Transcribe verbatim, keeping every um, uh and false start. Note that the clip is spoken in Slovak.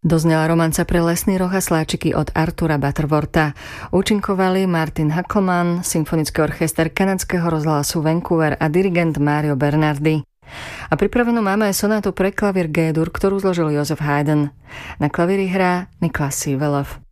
Doznela romanca pre lesný roh a sláčiky od Artura Butterworta. Účinkovali Martin Hackelmann, symfonický orchester kanadského rozhlasu Vancouver a dirigent Mario Bernardi. A pripravenú máme aj sonátu pre klavír G-dur, ktorú zložil Joseph Haydn. Na klavíri hrá Niklas Sivelov.